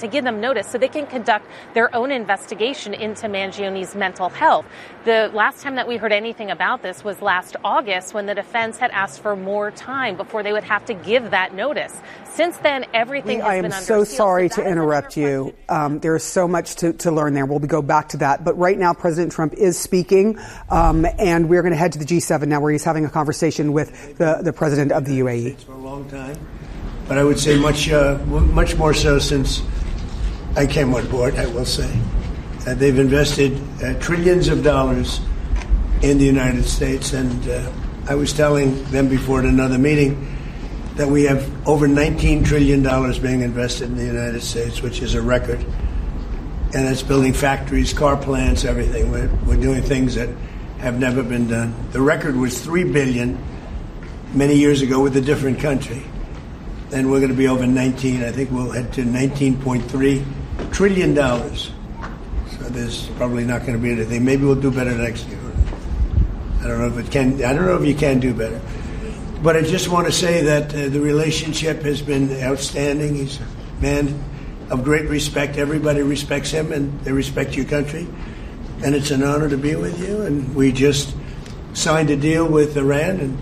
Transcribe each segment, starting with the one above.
to give them notice so they can conduct their own investigation into Mangioni's mental health. The last time that we heard anything about this was last August when the defense had asked for more time before they would have to give that notice. Since then, everything has been under seal. I am so sorry to interrupt you. There is so much to learn there. We'll go back to that. But right now, President Trump is speaking, and we're going to head to the G7 now, where he's having a conversation with the president of the UAE. For a long time, but I would say much more so since I came on board, I will say. They've invested trillions of dollars in the United States, and I was telling them before at another meeting that we have over $19 trillion being invested in the United States, which is a record. And that's building factories, car plants, everything. We're doing things that have never been done. The record was $3 billion many years ago with a different country. And we're going to be over 19. I think we'll head to $19.3 trillion. So there's probably not going to be anything. Maybe we'll do better next year. I don't know if you can do better. But I just want to say that the relationship has been outstanding. He's a man of great respect. Everybody respects him, and they respect your country. And it's an honor to be with you. And we just signed a deal with Iran, and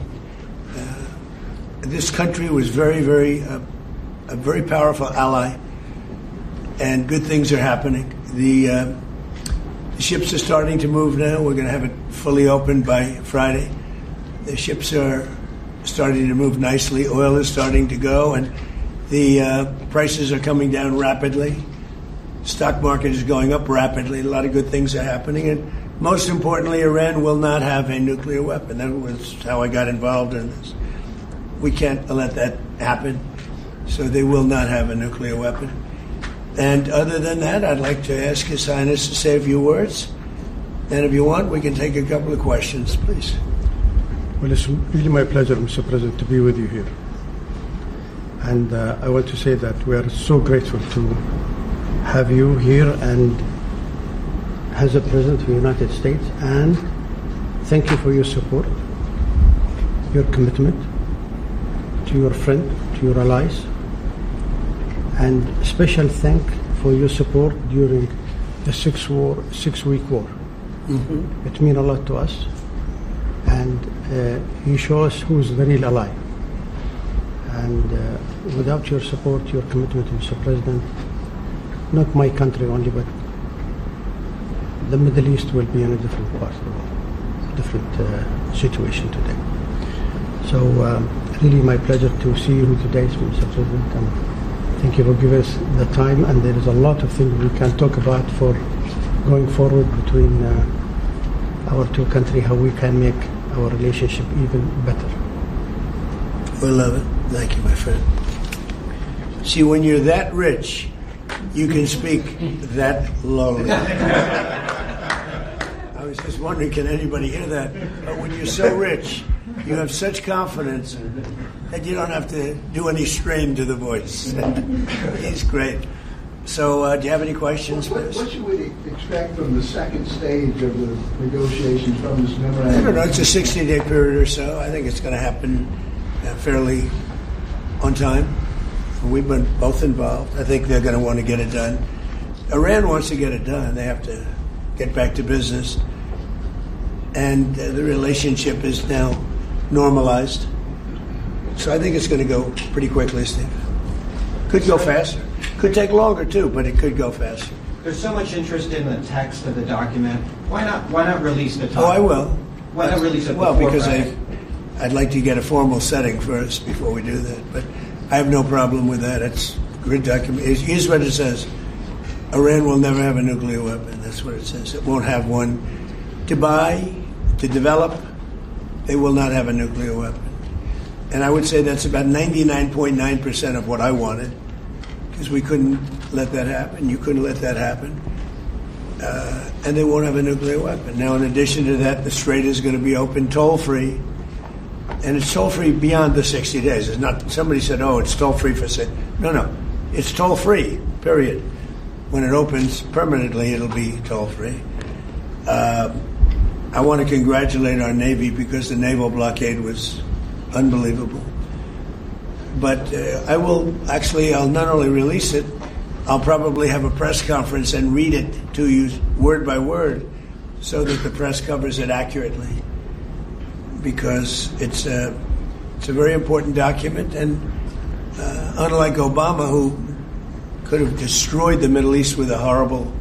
this country was a very powerful ally, and good things are happening. The ships are starting to move now. We're going to have it fully open by Friday. The ships are starting to move nicely. Oil is starting to go, and the prices are coming down rapidly. Stock market is going up rapidly. A lot of good things are happening, and most importantly, Iran will not have a nuclear weapon. That was how I got involved in this. We can't let that happen, so they will not have a nuclear weapon. And other than that, I'd like to ask His Highness to say a few words. And if you want, we can take a couple of questions, please. Well, it's really my pleasure, Mr. President, to be with you here. And I want to say that we are so grateful to have you here and as the President of the United States. And thank you for your support, your commitment to your friend, to your allies. And special thank for your support during the 6-week war. Mm-hmm. It means a lot to us. And you show us who's the real ally. And without your support, your commitment, Mr. President, not my country only, but the Middle East will be in a different part of the world, different situation today. So really my pleasure to see you today, Mr. President, and thank you for giving us the time. And there is a lot of things we can talk about for going forward between our two countries, how we can make our relationship even better. We love it. Thank you, my friend. See, when you're that rich, you can speak that lowly. I was just wondering, can anybody hear that? But when you're so rich, you have such confidence that you don't have to do any strain to the voice. He's great. So, do you have any questions? What should we expect from the second stage of the negotiations from this memorandum? I don't know. It's a 60-day period or so. I think it's going to happen fairly on time. We've been both involved. I think they're going to want to get it done. Iran wants to get it done. They have to get back to business. And the relationship is now normalized. So I think it's going to go pretty quickly, Steve. Could go faster. Could take longer, too, but it could go faster. There's so much interest in the text of the document. Why not release the top? Oh, I will. Why not release it? Well, because I'd like to get a formal setting first before we do that. But I have no problem with that. It's a good document. Here's what it says. Iran will never have a nuclear weapon. That's what it says. It won't have one to buy, to develop. They will not have a nuclear weapon. And I would say that's about 99.9% of what I wanted, because we couldn't let that happen. You couldn't let that happen. And they won't have a nuclear weapon. Now, in addition to that, the Strait is going to be open toll-free. And it's toll-free beyond the 60 days. It's not, somebody said, oh, it's toll-free for 6. No. It's toll-free, period. When it opens permanently, it'll be toll-free. I want to congratulate our Navy because the naval blockade was unbelievable. But I'll not only release it, I'll probably have a press conference and read it to you word by word so that the press covers it accurately, because it's a very important document, and unlike Obama, who could have destroyed the Middle East with a horrible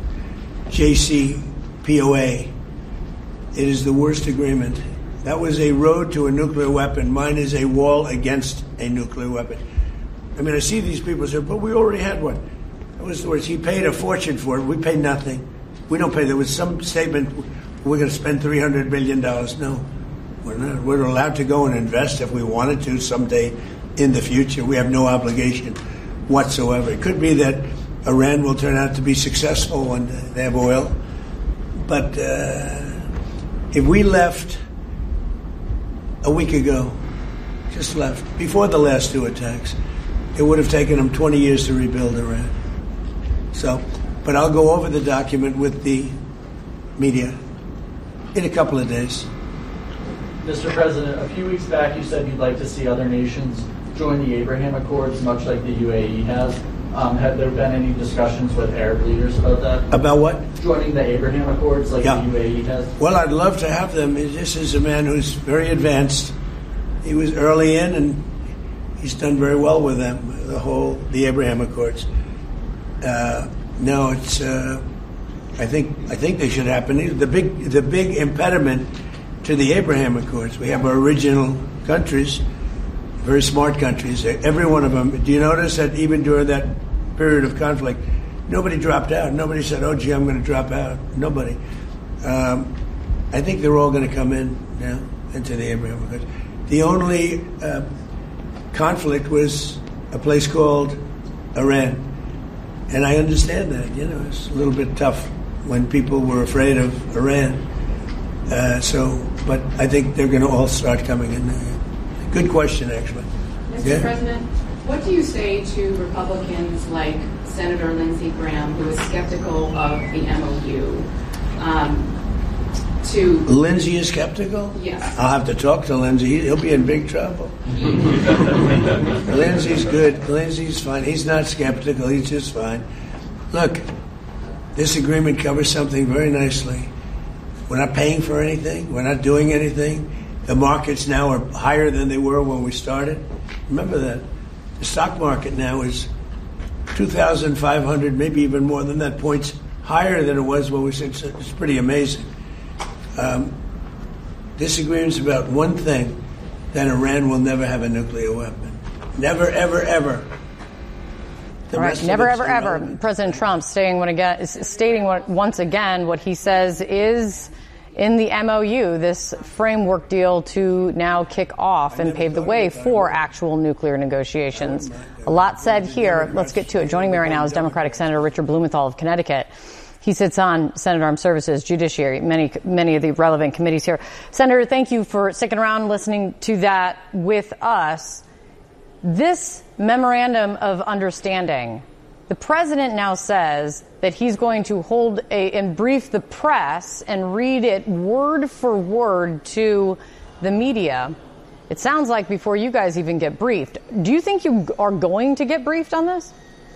JCPOA, it is the worst agreement. That was a road to a nuclear weapon. Mine is a wall against a nuclear weapon. I mean, I see these people say, but we already had one. That was the words. He paid a fortune for it. We paid nothing. We don't pay. There was some statement, we're going to spend $300 billion. No, we're not. We're allowed to go and invest if we wanted to someday in the future. We have no obligation whatsoever. It could be that Iran will turn out to be successful when they have oil. But if we left a week ago, just left, before the last two attacks, it would have taken them 20 years to rebuild Iran. So, but I'll go over the document with the media in a couple of days. Mr. President, a few weeks back you said you'd like to see other nations join the Abraham Accords, much like the UAE has. Have there been any discussions with Arab leaders about that? About what? Joining the Abraham Accords like the UAE has? Well, I'd love to have them. This is a man who's very advanced. He was early in, and he's done very well with them, the Abraham Accords. No, it's. I think they should happen. The big impediment to the Abraham Accords, we have our original countries, very smart countries. Every one of them. Do you notice that even during that period of conflict, nobody dropped out? Nobody said, "Oh, gee, I'm going to drop out." Nobody. I think they're all going to come in now into the Abraham Accords. The only conflict was a place called Iran. And I understand that, it's a little bit tough when people were afraid of Iran. But I think they're going to all start coming in there. Good question, actually. Mr. President, what do you say to Republicans like Senator Lindsey Graham, who is skeptical of the MOU? Lindsey is skeptical? Yes. I'll have to talk to Lindsey. He'll be in big trouble. Lindsey's good. Lindsey's fine. He's not skeptical. He's just fine. Look, this agreement covers something very nicely. We're not paying for anything. We're not doing anything. The markets now are higher than they were when we started. Remember that. The stock market now is 2,500, maybe even more than that, points higher than it was when we said. It's pretty amazing. This agreement's about one thing, that Iran will never have a nuclear weapon. Never, ever, ever. All right, never, ever, ever. President Trump stating once again what he says is in the MOU, this framework deal to now kick off and pave the way for actual nuclear negotiations. A lot said here. Let's get to it. Joining me right now is Democratic Senator Richard Blumenthal of Connecticut. He sits on Senate Armed Services, Judiciary, many of the relevant committees here. Senator, thank you for sticking around and listening to that with us. This memorandum of understanding, the president now says that he's going to hold and brief the press and read it word for word to the media. It sounds like before you guys even get briefed. Do you think you are going to get briefed on this?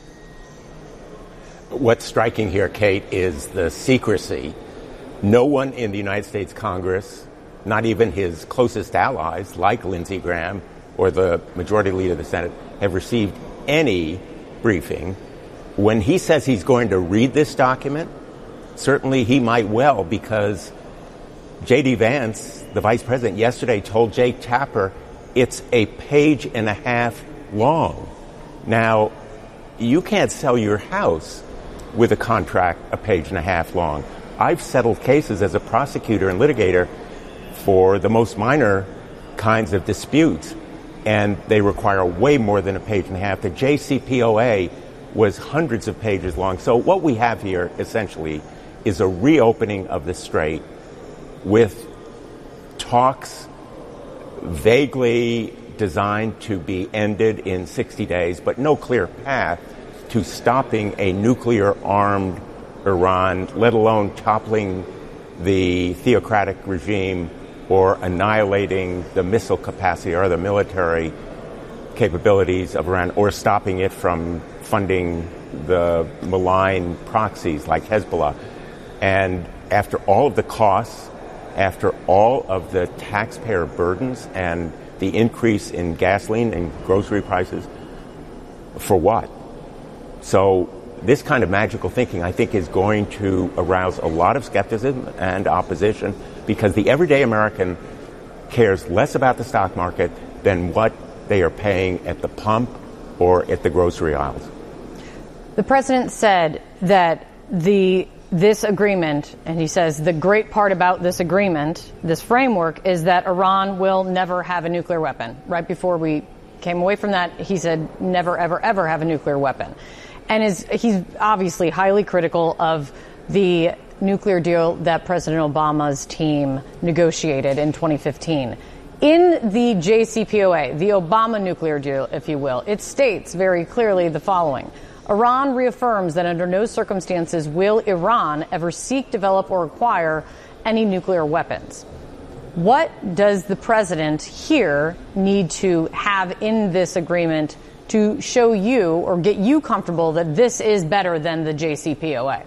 What's striking here, Kate, is the secrecy. No one in the United States Congress, not even his closest allies, like Lindsey Graham or the majority leader of the Senate, have received any briefing. When he says he's going to read this document, certainly he might well, because J.D. Vance, the vice president, yesterday told Jake Tapper it's a page and a half long. Now, you can't sell your house with a contract a page and a half long. I've settled cases as a prosecutor and litigator for the most minor kinds of disputes, and they require way more than a page and a half. The JCPOA was hundreds of pages long. So what we have here, essentially, is a reopening of the strait with talks vaguely designed to be ended in 60 days, but no clear path to stopping a nuclear-armed Iran, let alone toppling the theocratic regime or annihilating the missile capacity or the military capabilities of Iran, or stopping it from funding the malign proxies like Hezbollah. And after all of the costs, after all of the taxpayer burdens and the increase in gasoline and grocery prices, for what? So this kind of magical thinking, I think, is going to arouse a lot of skepticism and opposition, because the everyday American cares less about the stock market than what they are paying at the pump or at the grocery aisles. The president said that this agreement, and he says the great part about this agreement, this framework, is that Iran will never have a nuclear weapon. Right before we came away from that, he said never, ever, ever have a nuclear weapon. And he's obviously highly critical of the nuclear deal that President Obama's team negotiated in 2015. In the JCPOA, the Obama nuclear deal, if you will, it states very clearly the following. Iran reaffirms that under no circumstances will Iran ever seek, develop, or acquire any nuclear weapons. What does the president here need to have in this agreement to show you or get you comfortable that this is better than the JCPOA?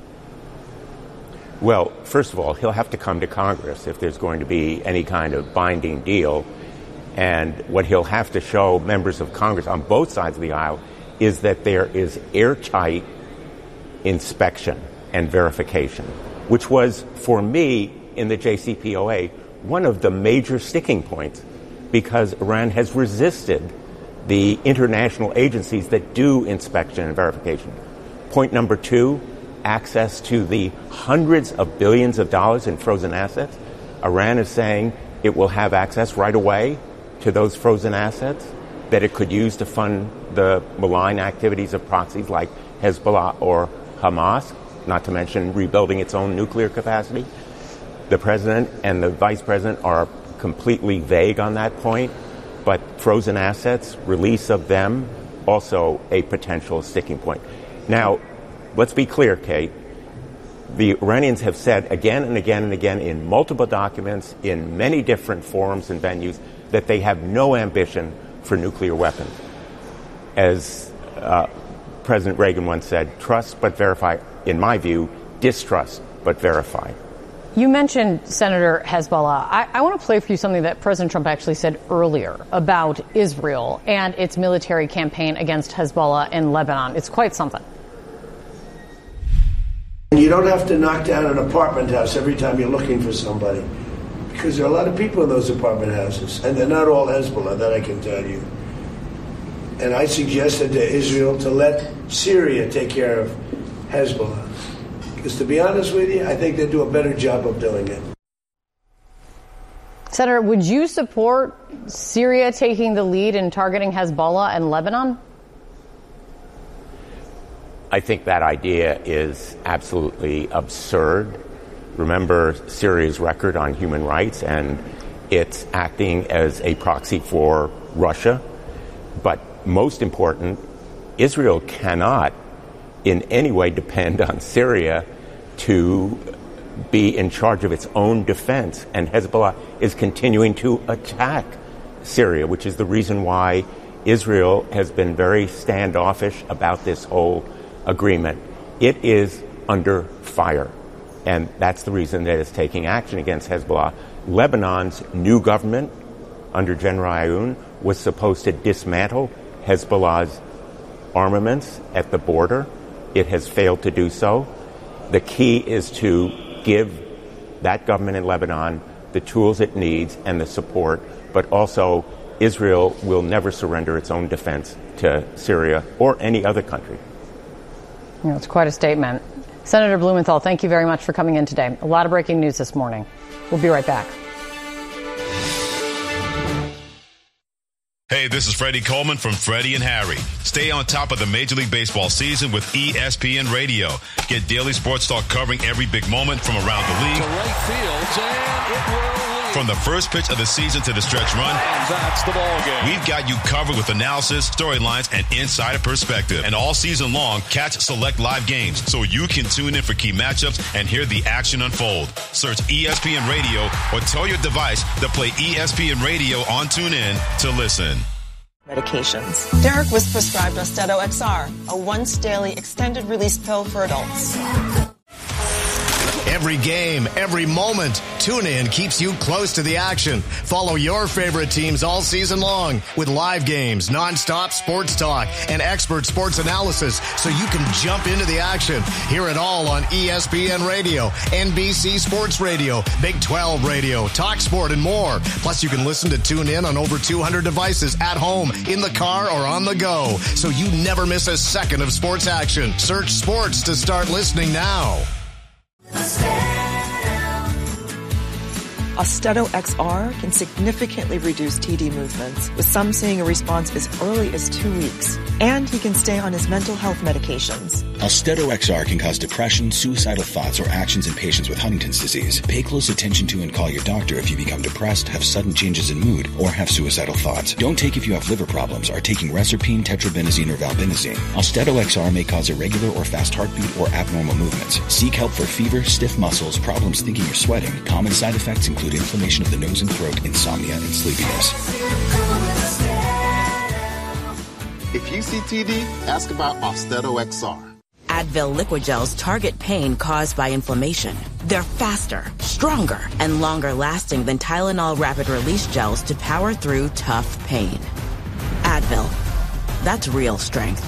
Well, first of all, he'll have to come to Congress if there's going to be any kind of binding deal. And what he'll have to show members of Congress on both sides of the aisle is that there is airtight inspection and verification, which was, for me, in the JCPOA, one of the major sticking points, because Iran has resisted the international agencies that do inspection and verification. Point number 2, access to the hundreds of billions of dollars in frozen assets. Iran is saying it will have access right away to those frozen assets that it could use to fund the malign activities of proxies like Hezbollah or Hamas, not to mention rebuilding its own nuclear capacity. The president and the vice president are completely vague on that point, but frozen assets, release of them, also a potential sticking point. Now, let's be clear, Kate. The Iranians have said again and again and again in multiple documents, in many different forums and venues, that they have no ambition for nuclear weapons. As President Reagan once said, trust but verify. In my view, distrust but verify. You mentioned Senator Hezbollah. I want to play for you something that President Trump actually said earlier about Israel and its military campaign against Hezbollah in Lebanon. It's quite something. You don't have to knock down an apartment house every time you're looking for somebody, because there are a lot of people in those apartment houses, and they're not all Hezbollah, that I can tell you. And I suggested to Israel to let Syria take care of Hezbollah. Because to be honest with you, I think they do a better job of doing it. Senator, would you support Syria taking the lead in targeting Hezbollah and Lebanon? I think that idea is absolutely absurd. Remember Syria's record on human rights, and it's acting as a proxy for Russia. But most important, Israel cannot in any way depend on Syria to be in charge of its own defense. And Hezbollah is continuing to attack Syria, which is the reason why Israel has been very standoffish about this whole agreement. It is under fire. And that's the reason that it's taking action against Hezbollah. Lebanon's new government under General Aoun was supposed to dismantle Hezbollah's armaments at the border. It has failed to do so. The key is to give that government in Lebanon the tools it needs and the support, but also Israel will never surrender its own defense to Syria or any other country. You know, it's quite a statement. Senator Blumenthal, thank you very much for coming in today. A lot of breaking news this morning. We'll be right back. Hey, this is Freddie Coleman from Freddie and Harry. Stay on top of the Major League Baseball season with ESPN Radio. Get daily sports talk covering every big moment from around the league. To right field, and it will lead. From the first pitch of the season to the stretch run. And that's the ball game. We've got you covered with analysis, storylines, and insider perspective. And all season long, catch select live games so you can tune in for key matchups and hear the action unfold. Search ESPN Radio or tell your device to play ESPN Radio on TuneIn to listen. medications. Derek was prescribed Austedo XR, a once-daily extended-release pill for adults. Every game, every moment, TuneIn keeps you close to the action. Follow your favorite teams all season long with live games, nonstop sports talk, and expert sports analysis so you can jump into the action. Hear it all on ESPN Radio, NBC Sports Radio, Big 12 Radio, Talk Sport, and more. Plus, you can listen to TuneIn on over 200 devices at home, in the car, or on the go, so you never miss a second of sports action. Search sports to start listening now. Austedo XR can significantly reduce TD movements, with some seeing a response as early as 2 weeks. And he can stay on his mental health medications. Austedo XR can cause depression, suicidal thoughts, or actions in patients with Huntington's disease. Pay close attention to and call your doctor if you become depressed, have sudden changes in mood, or have suicidal thoughts. Don't take if you have liver problems, are taking Reserpine, Tetrabenazine, or Valbenazine. Austedo XR may cause irregular or fast heartbeat or abnormal movements. Seek help for fever, stiff muscles, problems thinking or sweating. Common side effects include inflammation of the nose and throat, insomnia, and sleepiness. If you see TD, ask about Austedo XR. Advil liquid gels target pain caused by inflammation. They're faster, stronger, and longer lasting than Tylenol rapid release gels to power through tough pain. Advil. That's real strength.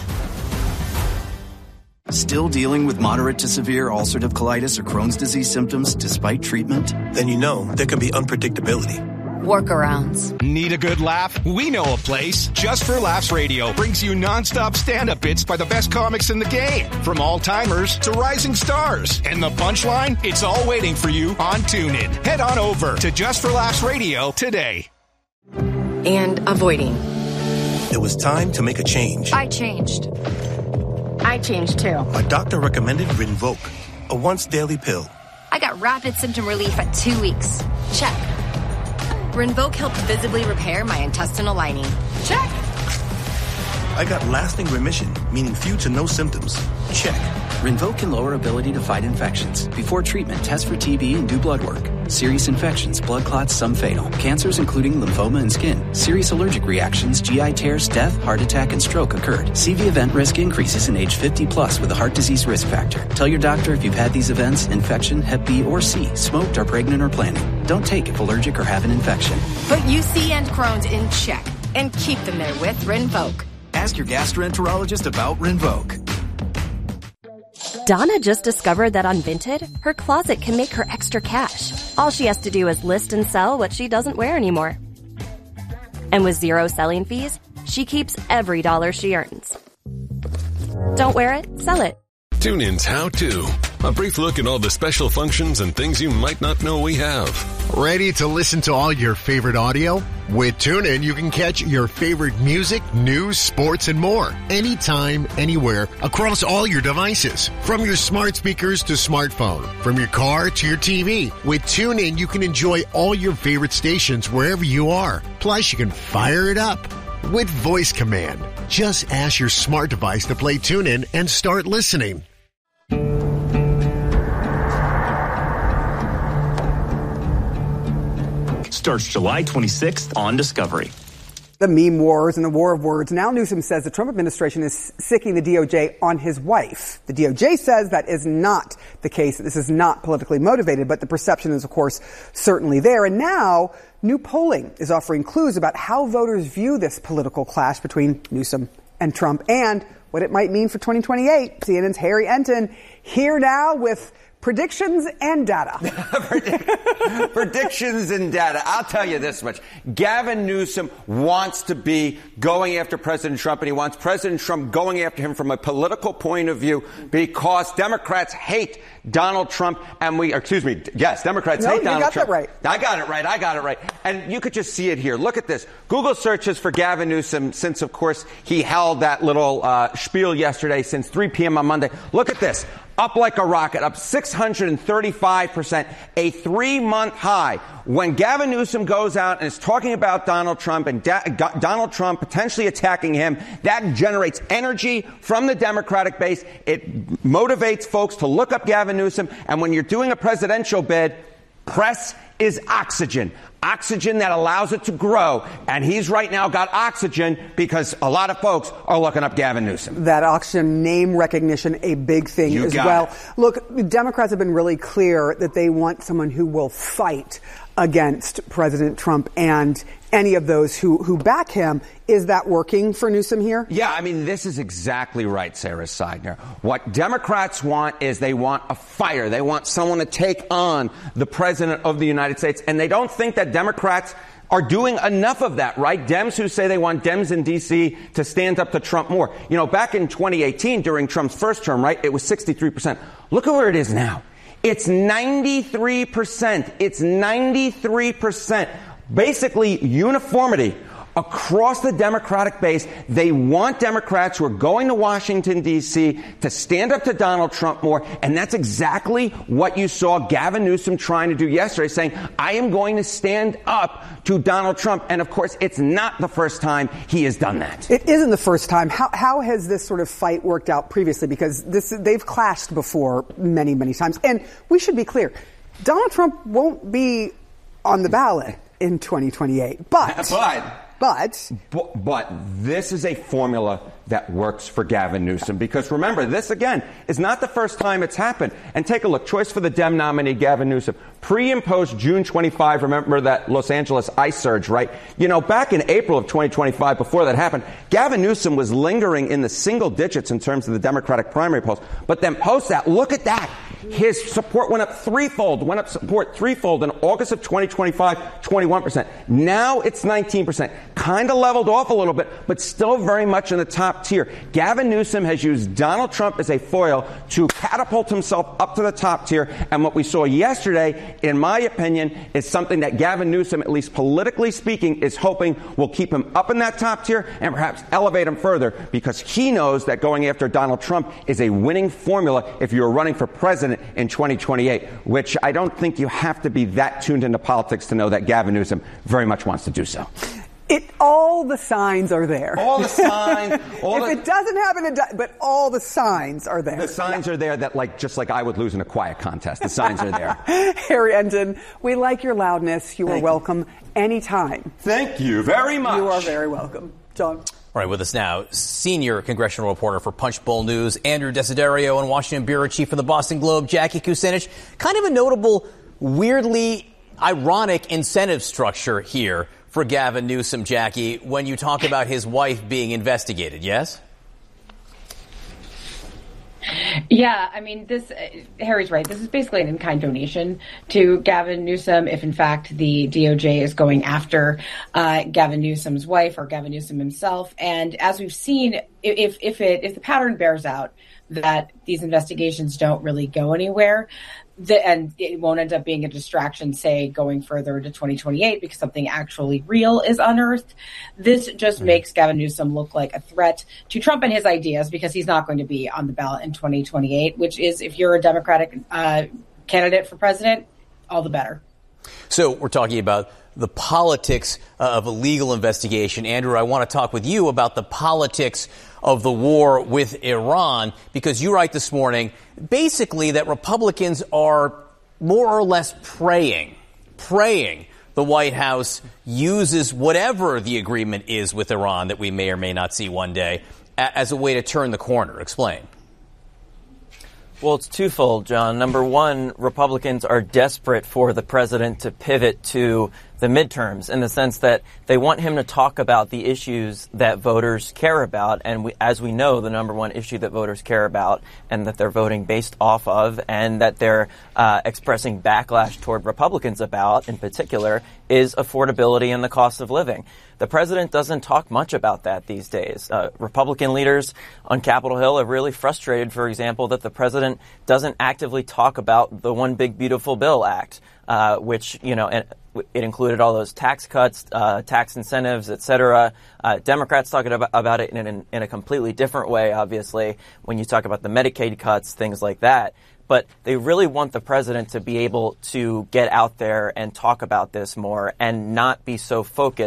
Still dealing with moderate to severe ulcerative colitis or Crohn's disease symptoms despite treatment? Then you know there can be unpredictability. Workarounds. Need a good laugh? We know a place. Just for Laughs Radio brings you nonstop stand-up bits by the best comics in the game. From all-timers to rising stars. And the punchline? It's all waiting for you on TuneIn. Head on over to Just for Laughs Radio today. And avoiding. It was time to make a change. I changed. I changed too. My doctor recommended Rinvoq, a once-daily pill. I got rapid symptom relief at 2 weeks. Check. Rinvoq helped visibly repair my intestinal lining. Check. I got lasting remission, meaning few to no symptoms. Check. Rinvoq can lower ability to fight infections. Before treatment, test for TB and do blood work. Serious infections, blood clots, some fatal. Cancers including lymphoma and skin. Serious allergic reactions, GI tears, death, heart attack, and stroke occurred. CV event risk increases in age 50 plus with a heart disease risk factor. Tell your doctor if you've had these events, infection, Hep B or C, smoked, are pregnant or planning. Don't take if allergic or have an infection. Put UC and Crohn's in check and keep them there with Rinvoq. Ask your gastroenterologist about Rinvoq. Donna just discovered that on Vinted, her closet can make her extra cash. All she has to do is list and sell what she doesn't wear anymore. And with zero selling fees, she keeps every dollar she earns. Don't wear it, sell it. TuneIn's How To. A brief look at all the special functions and things you might not know we have. Ready to listen to all your favorite audio? With TuneIn, you can catch your favorite music, news, sports, and more. Anytime, anywhere, across all your devices. From your smart speakers to smartphone. From your car to your TV. With TuneIn, you can enjoy all your favorite stations wherever you are. Plus, you can fire it up with voice command. Just ask your smart device to play TuneIn and start listening. Starts July 26th on Discovery. The meme wars and the war of words. Now Newsom says the Trump administration is sicking the DOJ on his wife. The DOJ says that is not the case, that this is not politically motivated, but the perception is, of course, certainly there. And now new polling is offering clues about how voters view this political clash between Newsom and Trump and what it might mean for 2028. CNN's Harry Enton here now with predictions and data. Predictions and data. I'll tell you this much. Gavin Newsom wants to be going after President Trump, and he wants President Trump going after him from a political point of view because Democrats hate Donald Trump, and Democrats hate Donald Trump. Right. I got it right. And you could just see it here. Look at this. Google searches for Gavin Newsom since, of course, he held that little spiel yesterday since 3 p.m. on Monday. Look at this. Up like a rocket, up 635%, a 3-month high. When Gavin Newsom goes out and is talking about Donald Trump and Donald Trump potentially attacking him, that generates energy from the Democratic base. It motivates folks to look up Gavin Newsom. And when you're doing a presidential bid, Press is oxygen. Oxygen that allows it to grow. And he's right now got oxygen because a lot of folks are looking up Gavin Newsom. That oxygen, name recognition, a big thing as well. Look, the Democrats have been really clear that they want someone who will fight against President Trump and any of those who back him. Is that working for Newsom here? Yeah, I mean, this is exactly right, Sarah Seidner. What Democrats want is they want a fighter. They want someone to take on the president of the United States. And they don't think that Democrats are doing enough of that, right? Dems who say they want Dems in D.C. to stand up to Trump more. You know, back in 2018, during Trump's first term, right, it was 63%. Look at where it is now. It's 93%. It's 93%. Basically, uniformity across the Democratic base. They want Democrats who are going to Washington, D.C. to stand up to Donald Trump more. And that's exactly what you saw Gavin Newsom trying to do yesterday, saying, I am going to stand up to Donald Trump. And, of course, it's not the first time he has done that. It isn't the first time. How has this sort of fight worked out previously? Because they've clashed before many, many times. And we should be clear, Donald Trump won't be on the ballot in 2028. But this is a formula that works for Gavin Newsom, because remember, this again is not the first time it's happened. And take a look, choice for the Dem nominee Gavin Newsom, pre and post June 25. Remember that Los Angeles ice surge, right? You know, back in April of 2025, before that happened, Gavin Newsom was lingering in the single digits in terms of the Democratic primary polls. But then post that, look at that. His support went up threefold in August of 2025, 21%. Now it's 19%. Kind of leveled off a little bit, but still very much in the top tier. Gavin Newsom has used Donald Trump as a foil to catapult himself up to the top tier. And what we saw yesterday, in my opinion, is something that Gavin Newsom, at least politically speaking, is hoping will keep him up in that top tier and perhaps elevate him further, because he knows that going after Donald Trump is a winning formula if you're running for president in 2028, which I don't think you have to be that tuned into politics to know that Gavin Newsom very much wants to do so. All the signs are there. All the signs. It doesn't happen, but all the signs are there. The signs are there that, just like I would lose in a quiet contest. The signs are there. Harry Enten, we like your loudness. You are welcome anytime. Thank you very much. You are very welcome. John. All right, with us now, senior congressional reporter for Punchbowl News, Andrew Desiderio, and Washington bureau chief for the Boston Globe, Jackie Kucinich. Kind of a notable, weirdly ironic incentive structure here for Gavin Newsom, Jackie, when you talk about his wife being investigated, yes? Yeah, I mean, Harry's right. This is basically an in-kind donation to Gavin Newsom if, in fact, the DOJ is going after Gavin Newsom's wife or Gavin Newsom himself. And as we've seen, if the pattern bears out that these investigations don't really go anywhere, and it won't end up being a distraction, say, going further into 2028 because something actually real is unearthed. This just makes Gavin Newsom look like a threat to Trump and his ideas, because he's not going to be on the ballot in 2028, which is, if you're a Democratic candidate for president, all the better. So we're talking about the politics of a legal investigation. Andrew, I want to talk with you about the politics of the war with Iran, because you write this morning basically that Republicans are more or less praying the White House uses whatever the agreement is with Iran that we may or may not see one day as a way to turn the corner. Explain. Well, it's twofold, John. Number one, Republicans are desperate for the president to pivot to the midterms, in the sense that they want him to talk about the issues that voters care about. And as we know, the number one issue that voters care about and that they're voting based off of, and that they're expressing backlash toward Republicans about in particular, is affordability and the cost of living. The president doesn't talk much about that these days. Republican leaders on Capitol Hill are really frustrated, for example, that the president doesn't actively talk about the One Big Beautiful Bill Act, which, it included all those tax cuts, tax incentives, et cetera. Democrats talking about it in a completely different way, obviously, when you talk about the Medicaid cuts, things like that. But they really want the president to be able to get out there and talk about this more and not be so focused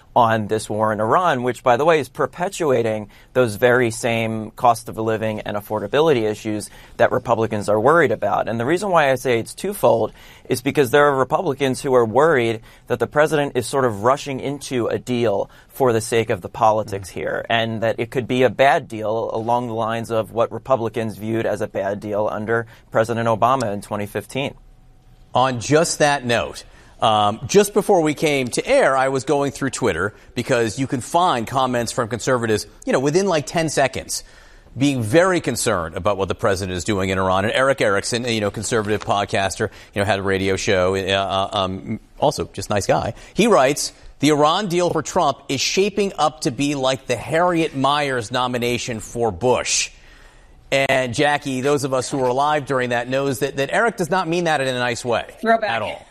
on this war in Iran, which, by the way, is perpetuating those very same cost of living and affordability issues that Republicans are worried about. And the reason why I say it's twofold is because there are Republicans who are worried that the president is sort of rushing into a deal for the sake of the politics here, and that it could be a bad deal along the lines of what Republicans viewed as a bad deal under President Obama in 2015. On just that note, just before we came to air, I was going through Twitter because you can find comments from conservatives, within like 10 seconds, being very concerned about what the president is doing in Iran. And Eric Erickson, conservative podcaster, had a radio show, also just nice guy. He writes, the Iran deal for Trump is shaping up to be like the Harriet Miers nomination for Bush. And Jackie, those of us who were alive during that knows that Eric does not mean that in a nice way at all.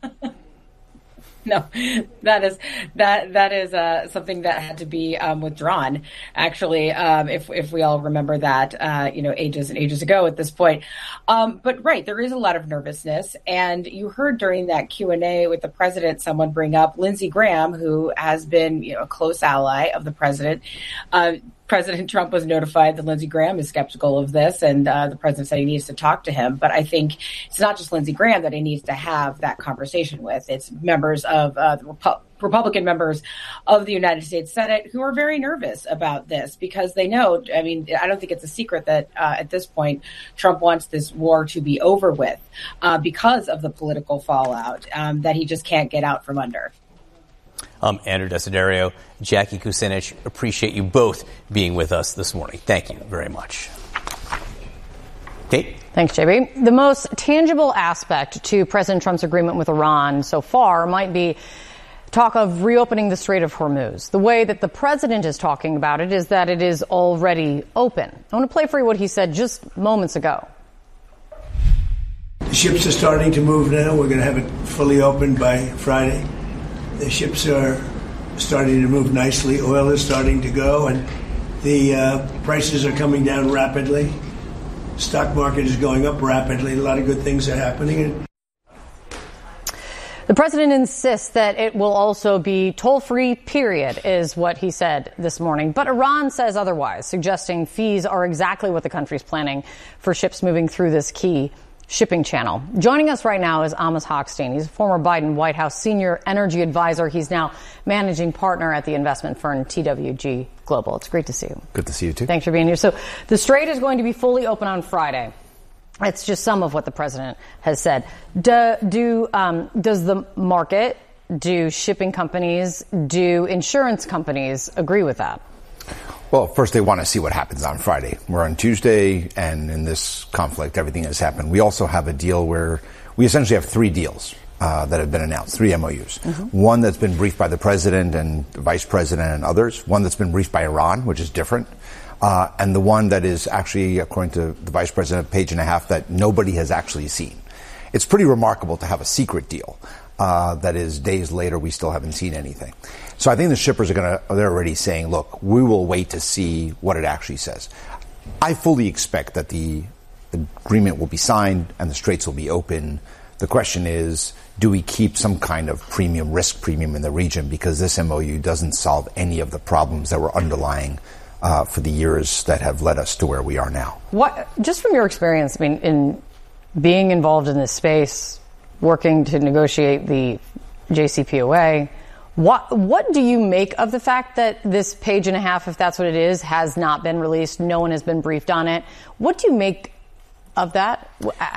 No, that is something that had to be withdrawn. Actually, if we all remember that, ages and ages ago at this point. But right, there is a lot of nervousness, and you heard during that Q&A with the president, someone bring up Lindsey Graham, who has been a close ally of the president. President Trump was notified that Lindsey Graham is skeptical of this, and the president said he needs to talk to him. But I think it's not just Lindsey Graham that he needs to have that conversation with. It's members of the Republican members of the United States Senate who are very nervous about this because they know, I don't think it's a secret that at this point, Trump wants this war to be over with because of the political fallout that he just can't get out from under. Andrew Desiderio, Jackie Kucinich, appreciate you both being with us this morning. Thank you very much. Kate? Thanks, JB. The most tangible aspect to President Trump's agreement with Iran so far might be talk of reopening the Strait of Hormuz. The way that the president is talking about it is that it is already open. I want to play for you what he said just moments ago. The ships are starting to move now. We're going to have it fully open by Friday. The ships are starting to move nicely. Oil is starting to go, and the prices are coming down rapidly. Stock market is going up rapidly. A lot of good things are happening. The president insists that it will also be toll-free, period, is what he said this morning. But Iran says otherwise, suggesting fees are exactly what the country's planning for ships moving through this key shipping channel. Joining us right now is Amos Hochstein. He's a former Biden White House senior energy advisor. He's now managing partner at the investment firm TWG Global. It's great to see you. Good to see you, too. Thanks for being here. So the Strait is going to be fully open on Friday. It's just some of what the president has said. Does the market, do shipping companies, do insurance companies agree with that? Well, first, they want to see what happens on Friday. We're on Tuesday, and in this conflict, everything has happened. We also have a deal where we essentially have three deals that have been announced, three MOUs. Mm-hmm. One that's been briefed by the president and the vice president and others. One that's been briefed by Iran, which is different. And the one that is actually, according to the vice president, a page and a half that nobody has actually seen. It's pretty remarkable to have a secret deal that is days later we still haven't seen anything. So I think the shippers they're already saying, look, we will wait to see what it actually says. I fully expect that the agreement will be signed and the straits will be open. The question is, do we keep some kind of risk premium in the region? Because this MOU doesn't solve any of the problems that were underlying for the years that have led us to where we are now. What, just from your experience, in being involved in this space, working to negotiate the JCPOA, what do you make of the fact that this page and a half, if that's what it is, has not been released? No one has been briefed on it. What do you make of that?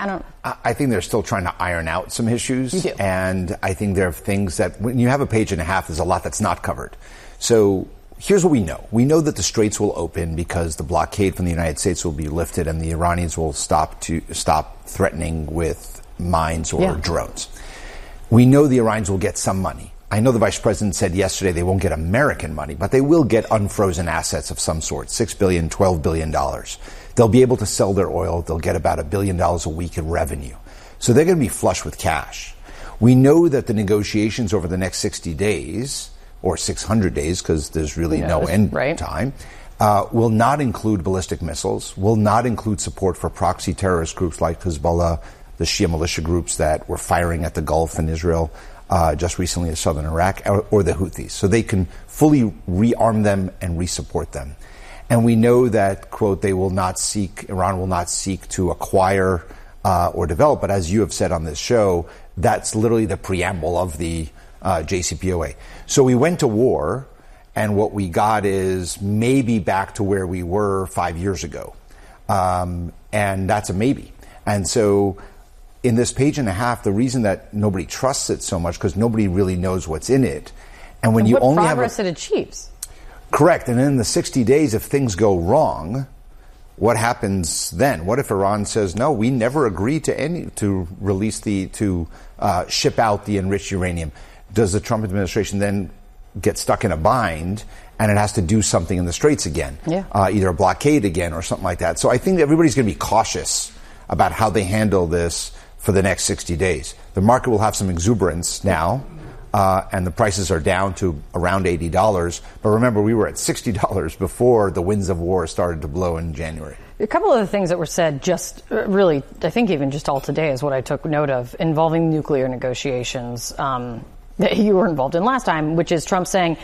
I think they're still trying to iron out some issues. You do. And I think there are things that when you have a page and a half, there's a lot that's not covered. So here's what we know. We know that the straits will open because the blockade from the United States will be lifted and the Iranians will stop threatening with mines or drones. We know the Iranians will get some money. I know the vice president said yesterday they won't get American money, but they will get unfrozen assets of some sort, $6 billion, $12 billion. They'll be able to sell their oil. They'll get about $1 billion a week in revenue. So they're going to be flush with cash. We know that the negotiations over the next 60 days, or 600 days, because there's really no end time, will not include ballistic missiles, will not include support for proxy terrorist groups like Hezbollah, the Shia militia groups that were firing at the Gulf and Israel. just recently in southern Iraq, or the Houthis. So they can fully rearm them and resupport them. And we know that, quote, Iran will not seek to acquire or develop, but as you have said on this show, that's literally the preamble of the JCPOA. So we went to war, and what we got is maybe back to where we were 5 years ago. And that's a maybe. And so in this page and a half, the reason that nobody trusts it so much, because nobody really knows what's in it. And when you only have progress it achieves. Correct. And in the 60 days, if things go wrong, what happens then? What if Iran says, no, we never agreed to release to ship out the enriched uranium? Does the Trump administration then get stuck in a bind and it has to do something in the Straits again? Yeah. Either a blockade again or something like that. So I think everybody's going to be cautious about how they handle this for the next 60 days. The market will have some exuberance now. And the prices are down to around $80. But remember, we were at $60 before the winds of war started to blow in January. A couple of the things that were said just really, I think even just all today is what I took note of, involving nuclear negotiations that you were involved in last time, which is Trump saying,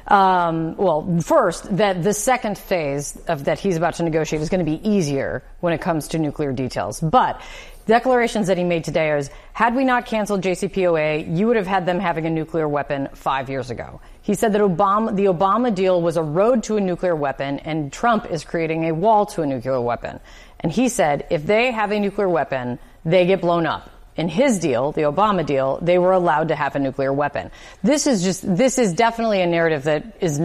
first, that the second phase of that he's about to negotiate is going to be easier when it comes to nuclear details. But declarations that he made today is, had we not canceled JCPOA, you would have had them having a nuclear weapon 5 years ago. He said that the Obama deal was a road to a nuclear weapon, and Trump is creating a wall to a nuclear weapon. And he said, if they have a nuclear weapon, they get blown up. In his deal, the Obama deal, they were allowed to have a nuclear weapon. This is definitely a narrative that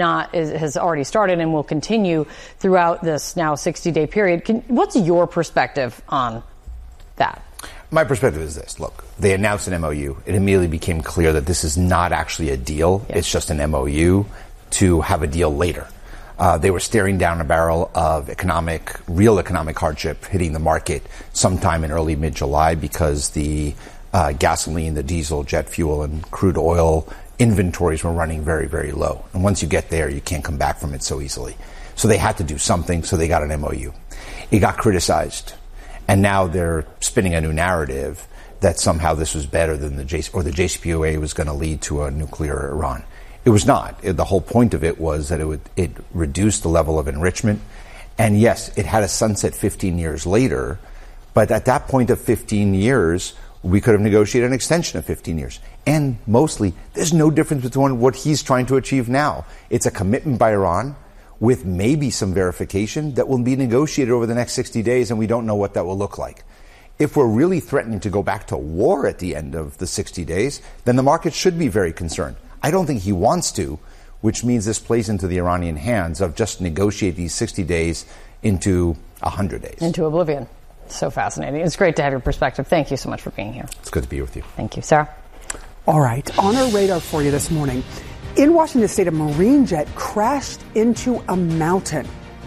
has already started and will continue throughout this now 60-day period. What's your perspective on that? My perspective is this. Look, they announced an MOU. It immediately became clear that this is not actually a deal. Yeah. It's just an MOU to have a deal later. They were staring down a barrel of real economic hardship hitting the market sometime in early mid-July because the gasoline, the diesel, jet fuel, and crude oil inventories were running very, very low. And once you get there, you can't come back from it so easily. So they had to do something, so they got an MOU. It got criticized. And now they're spinning a new narrative that somehow this was better than the JCPOA was going to lead to a nuclear Iran. It was not. The whole point of it was that it reduced the level of enrichment. And yes, it had a sunset 15 years later. But at that point of 15 years, we could have negotiated an extension of 15 years. And mostly, there's no difference between what he's trying to achieve now. It's a commitment by Iran with maybe some verification that will be negotiated over the next 60 days, and we don't know what that will look like. If we're really threatening to go back to war at the end of the 60 days, then the market should be very concerned. I don't think he wants to, which means this plays into the Iranian hands of just negotiate these 60 days into 100 days. Into oblivion. So fascinating. It's great to have your perspective. Thank you so much for being here. It's good to be with you. Thank you. Sarah? All right. On our radar for you this morning, in Washington State, a Marine jet crashed into a mountain.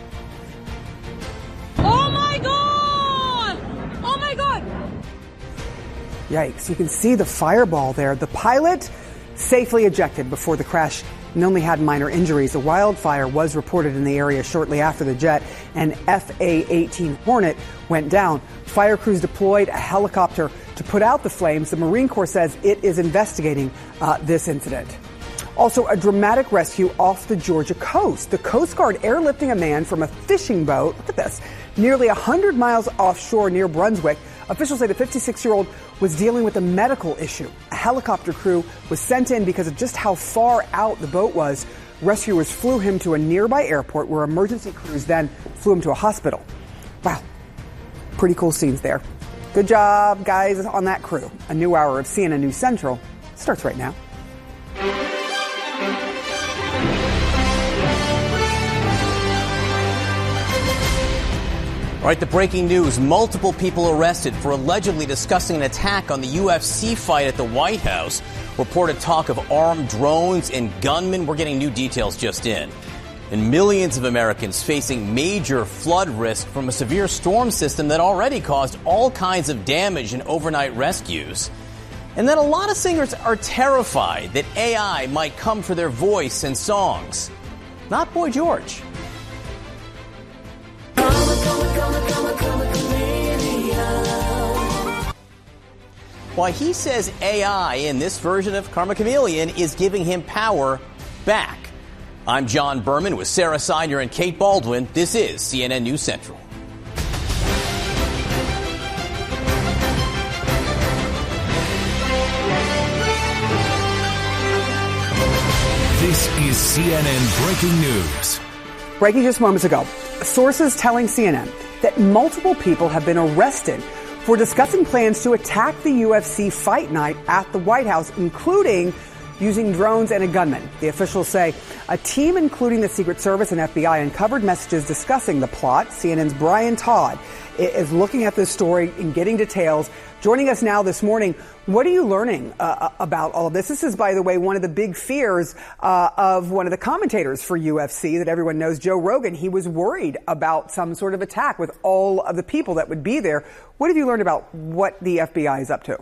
Oh, my God! Oh, my God! Yikes. You can see the fireball there. The pilot safely ejected before the crash and only had minor injuries. A wildfire was reported in the area shortly after the jet. An FA-18 Hornet went down. Fire crews deployed a helicopter to put out the flames. The Marine Corps says it is investigating this incident. Also, a dramatic rescue off the Georgia coast. The Coast Guard airlifting a man from a fishing boat, look at this, nearly 100 miles offshore near Brunswick. Officials say the 56-year-old was dealing with a medical issue. A helicopter crew was sent in because of just how far out the boat was. Rescuers flew him to a nearby airport where emergency crews then flew him to a hospital. Wow. Pretty cool scenes there. Good job, guys, on that crew. A new hour of CNN News Central starts right now. All right, the breaking news. Multiple people arrested for allegedly discussing an attack on the UFC fight at the White House. Reported talk of armed drones and gunmen. We're getting new details just in. And millions of Americans facing major flood risk from a severe storm system that already caused all kinds of damage in overnight rescues. And then a lot of singers are terrified that AI might come for their voice and songs. Not Boy George. why he says AI in this version of Karma Chameleon is giving him power back. I'm John Berman with Sarah Seidner and Kate Baldwin. This is CNN News Central. This is CNN Breaking News. Breaking just moments ago, sources telling CNN that multiple people have been arrested for discussing plans to attack the UFC fight night at the White House, including using drones and a gunman. The officials say a team including the Secret Service and FBI uncovered messages discussing the plot. CNN's Brian Todd is looking at this story and getting details. Joining us now this morning, what are you learning about all of this? This is, by the way, one of the big fears of one of the commentators for UFC that everyone knows, Joe Rogan. He was worried about some sort of attack with all of the people that would be there. What have you learned about what the FBI is up to?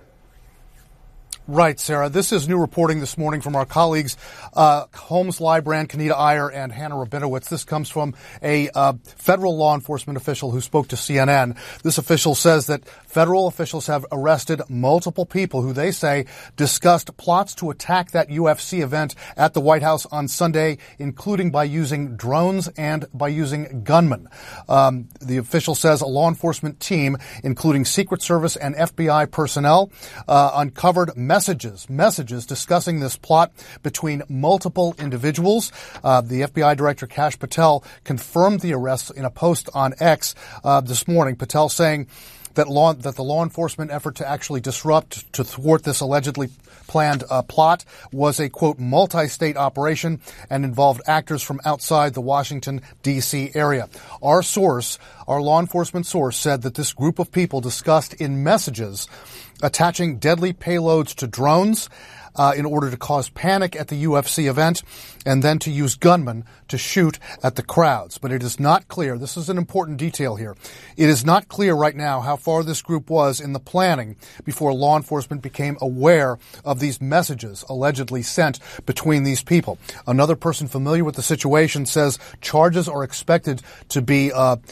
Right, Sarah. This is new reporting this morning from our colleagues Holmes Lybrand, Kenita Iyer, and Hannah Rabinowitz. This comes from a federal law enforcement official who spoke to CNN. This official says that federal officials have arrested multiple people who they say discussed plots to attack that UFC event at the White House on Sunday, including by using drones and by using gunmen. The official says a law enforcement team, including Secret Service and FBI personnel, uncovered messages discussing this plot between multiple individuals. The FBI Director Kash Patel confirmed the arrests in a post on X this morning. Patel saying that the law enforcement effort to actually disrupt, to thwart this allegedly planned plot was a, quote, multi-state operation and involved actors from outside the Washington, D.C. area. Our law enforcement source, said that this group of people discussed in messages attaching deadly payloads to drones in order to cause panic at the UFC event and then to use gunmen to shoot at the crowds. But it is not clear. This is an important detail here. It is not clear right now how far this group was in the planning before law enforcement became aware of these messages allegedly sent between these people. Another person familiar with the situation says charges are expected to be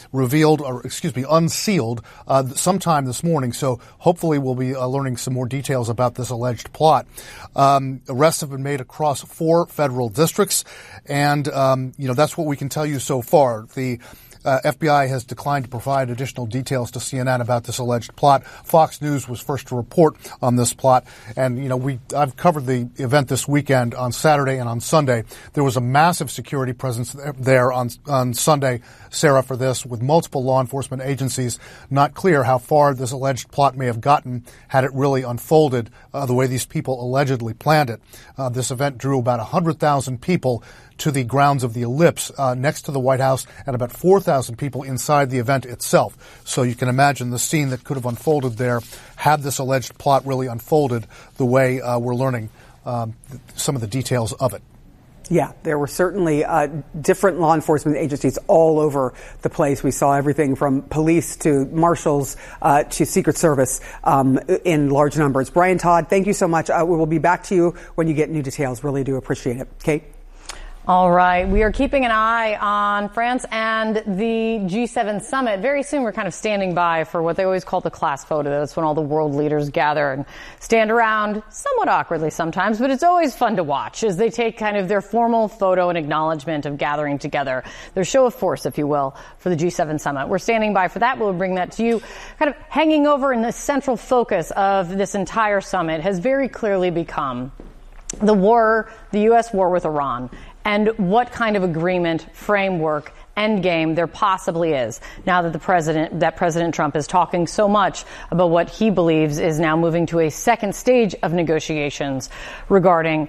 unsealed sometime this morning. So hopefully we'll be learning some more details about this alleged plot. Arrests have been made across 4 federal districts, and that's what we can tell you so far. The FBI has declined to provide additional details to CNN about this alleged plot. Fox News was first to report on this plot, and I've covered the event this weekend on Saturday and on Sunday. There was a massive security presence there on Sunday, Sarah, for this, with multiple law enforcement agencies. Not clear how far this alleged plot may have gotten had it really unfolded the way these people allegedly planned it. This event drew about 100,000 people to the grounds of the Ellipse next to the White House, and about 4,000 people inside the event itself. So you can imagine the scene that could have unfolded there had this alleged plot really unfolded the way we're learning some of the details of it. Yeah, there were certainly different law enforcement agencies all over the place. We saw everything from police to marshals to Secret Service in large numbers. Brian Todd, thank you so much. We will be back to you when you get new details. Really do appreciate it. Kate? All right. We are keeping an eye on France and the G7 summit. Very soon we're kind of standing by for what they always call the class photo. That's when all the world leaders gather and stand around somewhat awkwardly sometimes, but it's always fun to watch as they take kind of their formal photo and acknowledgement of gathering together, their show of force, if you will, for the G7 summit. We're standing by for that. We'll bring that to you. Kind of hanging over in the central focus of this entire summit has very clearly become the U.S. war with Iran, and what kind of agreement, framework, endgame there possibly is now that President Trump is talking so much about what he believes is now moving to a second stage of negotiations regarding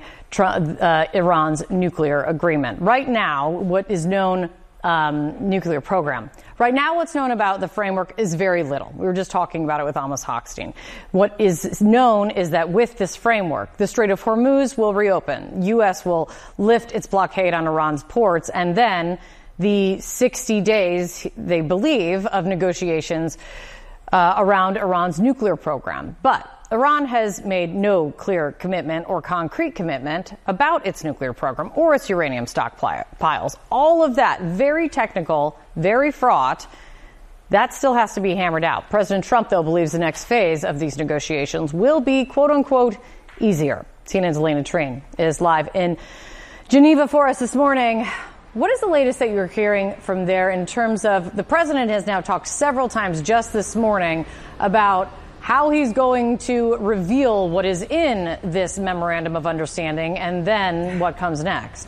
Iran's nuclear agreement. Right now, what is known nuclear program. Right now, what's known about the framework is very little. We were just talking about it with Amos Hochstein. What is known is that with this framework, the Strait of Hormuz will reopen. U.S. will lift its blockade on Iran's ports, and then the 60 days, they believe, of negotiations around Iran's nuclear program. But Iran has made no clear commitment or concrete commitment about its nuclear program or its uranium stockpiles. All of that, very technical, very fraught. That still has to be hammered out. President Trump, though, believes the next phase of these negotiations will be, quote unquote, easier. CNN's Elena Train is live in Geneva for us this morning. What is the latest that you're hearing from there in terms of the president has now talked several times just this morning about how he's going to reveal what is in this memorandum of understanding and then what comes next?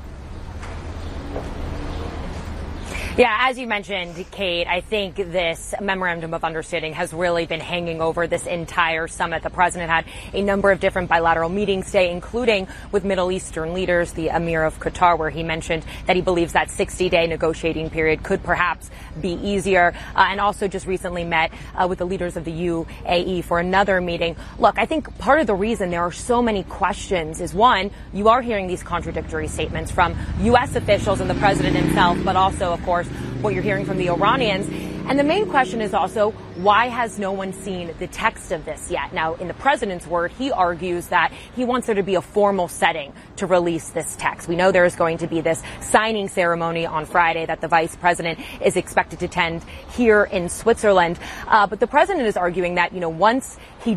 Yeah, as you mentioned, Kate, I think this memorandum of understanding has really been hanging over this entire summit. The president had a number of different bilateral meetings today, including with Middle Eastern leaders, the Emir of Qatar, where he mentioned that he believes that 60-day negotiating period could perhaps be easier, and also just recently met with the leaders of the UAE for another meeting. Look, I think part of the reason there are so many questions is, one, you are hearing these contradictory statements from U.S. officials and the president himself, but also, of course, what you're hearing from the Iranians. And the main question is also, why has no one seen the text of this yet? Now, in the president's word, he argues that he wants there to be a formal setting to release this text. We know there is going to be this signing ceremony on Friday that the vice president is expected to attend here in Switzerland. But the president is arguing that, once he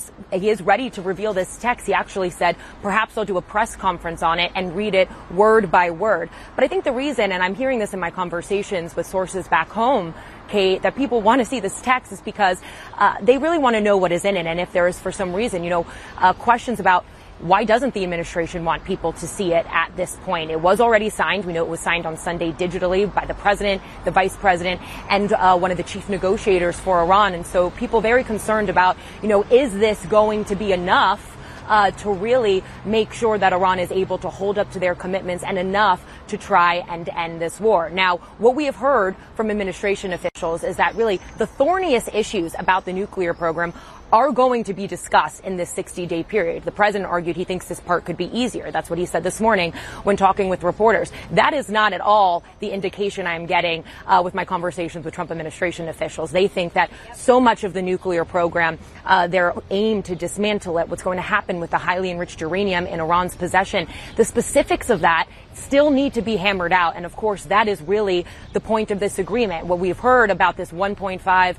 is ready to reveal this text, he actually said perhaps they'll do a press conference on it and read it word by word. But I think the reason, and I'm hearing this in my conversations with sources back home, Kate, that people want to see this text is because they really want to know what is in it. And if there is, for some reason, questions about why doesn't the administration want people to see it at this point? It was already signed. We know it was signed on Sunday digitally by the president, the vice president, and one of the chief negotiators for Iran. And so people very concerned about, is this going to be enough to really make sure that Iran is able to hold up to their commitments and enough to try and end this war. Now, what we have heard from administration officials is that really the thorniest issues about the nuclear program are going to be discussed in this 60-day period. The president argued he thinks this part could be easier. That's what he said this morning when talking with reporters. That is not at all the indication I'm getting with my conversations with Trump administration officials. They think that so much of the nuclear program, their aim to dismantle it, what's going to happen with the highly enriched uranium in Iran's possession, the specifics of that still need to be hammered out. And of course, that is really the point of this agreement. What we've heard about this 1.5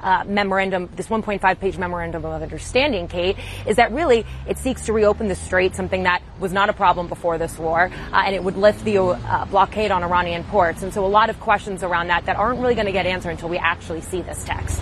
page memorandum of understanding, Kate, is that really it seeks to reopen the strait, something that was not a problem before this war, and it would lift the blockade on Iranian ports. And so a lot of questions around that aren't really going to get answered until we actually see this text.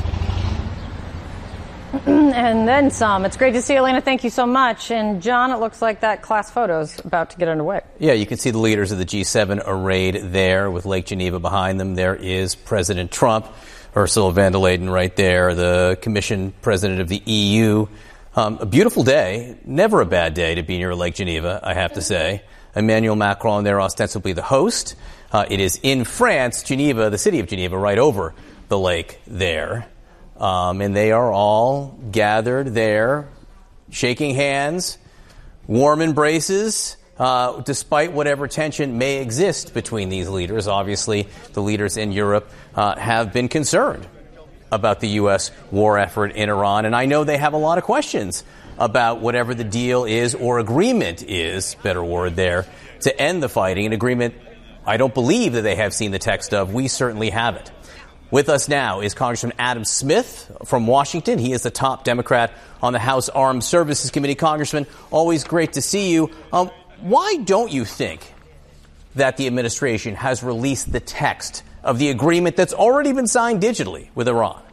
And then some. It's great to see you, Elena. Thank you so much. And John, it looks like that class photo's about to get underway. Yeah, you can see the leaders of the G7 arrayed there with Lake Geneva behind them. There is President Trump, Ursula von der Leyen right there, the Commission President of the EU. A beautiful day. Never a bad day to be near Lake Geneva, I have to say. Emmanuel Macron there, ostensibly the host. It is in France, Geneva, the city of Geneva, right over the lake there. And they are all gathered there, shaking hands, warm embraces, despite whatever tension may exist between these leaders. Obviously, the leaders in Europe have been concerned about the U.S. war effort in Iran. And I know they have a lot of questions about whatever the deal is or agreement is, better word there, to end the fighting. An agreement I don't believe that they have seen the text of. We certainly haven't. With us now is Congressman Adam Smith from Washington. He is the top Democrat on the House Armed Services Committee. Congressman, always great to see you. Why don't you think that the administration has released the text of the agreement that's already been signed digitally with Iran?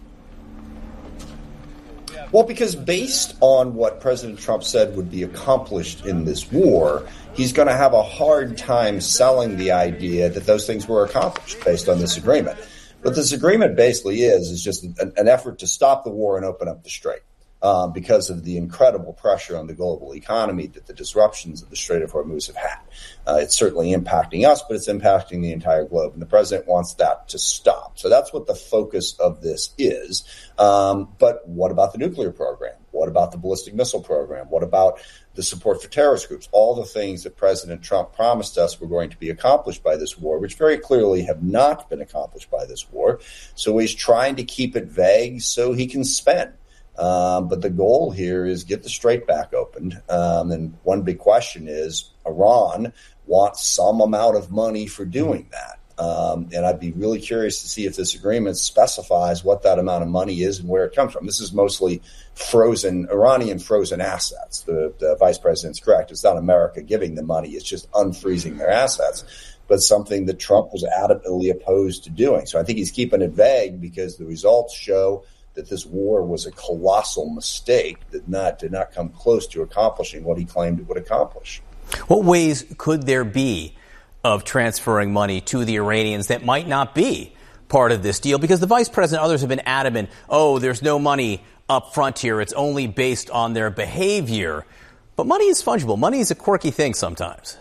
Well, because based on what President Trump said would be accomplished in this war, he's going to have a hard time selling the idea that those things were accomplished based on this agreement. What this agreement basically is just an effort to stop the war and open up the strait because of the incredible pressure on the global economy that the disruptions of the Strait of Hormuz have had. It's certainly impacting us, but it's impacting the entire globe, and the president wants that to stop. So that's what the focus of this is. But what about the nuclear program? What about the ballistic missile program? What about the support for terrorist groups? All the things that President Trump promised us were going to be accomplished by this war, which very clearly have not been accomplished by this war. So he's trying to keep it vague so he can spend. But the goal here is get the strait back opened. And one big question is Iran wants some amount of money for doing that. And I'd be really curious to see if this agreement specifies what that amount of money is and where it comes from. This is mostly Iranian frozen assets. The vice president's correct. It's not America giving the money. It's just unfreezing their assets. But something that Trump was adamantly opposed to doing. So I think he's keeping it vague because the results show that this war was a colossal mistake that did not come close to accomplishing what he claimed it would accomplish. What ways could there be of transferring money to the Iranians that might not be part of this deal? Because the vice president and others have been adamant, there's no money up front here. It's only based on their behavior. But money is fungible. Money is a quirky thing sometimes.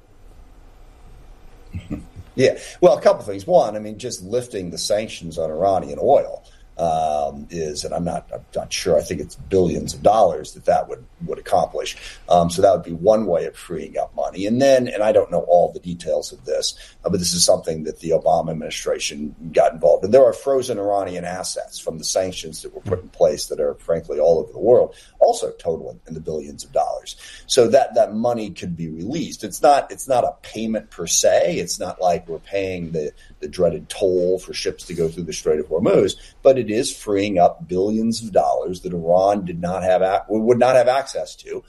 Yeah. Well, a couple things. One, just lifting the sanctions on Iranian oil and I'm not sure, I think it's billions of dollars that would accomplish. So that would be one way of freeing up money. And I don't know all the details of this, but this is something that the Obama administration got involved in. There are frozen Iranian assets from the sanctions that were put in place that are frankly all over the world, also totaling in the billions of dollars. So that money could be released. It's not a payment per se. It's not like we're paying the dreaded toll for ships to go through the Strait of Hormuz, but it is freeing up billions of dollars that Iran would not have access to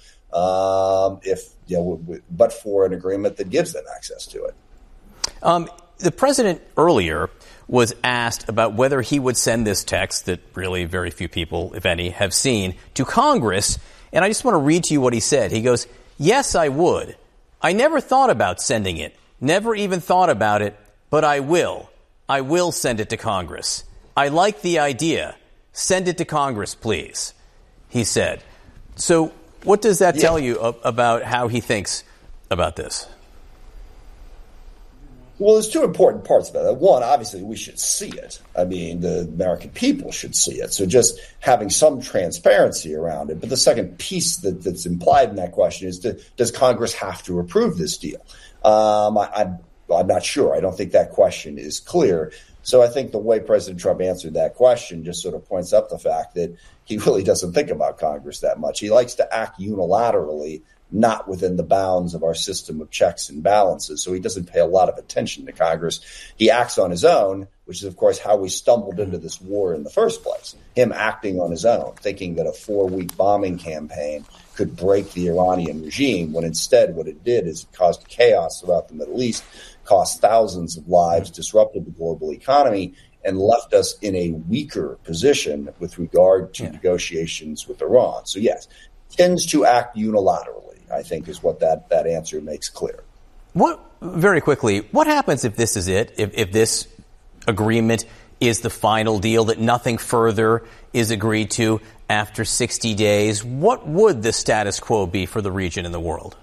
but for an agreement that gives them access to it. The president earlier was asked about whether he would send this text that really very few people, if any, have seen to Congress. And I just want to read to you what he said. He goes, "Yes, I would. I never thought about sending it. Never even thought about it, but I will. I will send it to Congress. I like the idea. Send it to Congress, please," he said. So what does that tell you about how he thinks about this? Well, there's two important parts about that. One, obviously, we should see it. The American people should see it. So just having some transparency around it. But the second piece that's implied in that question is, does Congress have to approve this deal? I'm not sure. I don't think that question is clear. So I think the way President Trump answered that question just sort of points up the fact that he really doesn't think about Congress that much. He likes to act unilaterally, not within the bounds of our system of checks and balances. So he doesn't pay a lot of attention to Congress. He acts on his own, which is, of course, how we stumbled into this war in the first place. Him acting on his own, thinking that a 4-week bombing campaign could break the Iranian regime, when instead what it did is it caused chaos throughout the Middle East, cost thousands of lives, disrupted the global economy, and left us in a weaker position with regard to negotiations with Iran. So, yes, tends to act unilaterally, I think, is what that answer makes clear. Very quickly, what happens if this is it, if this agreement is the final deal, that nothing further is agreed to after 60 days? What would the status quo be for the region and the world?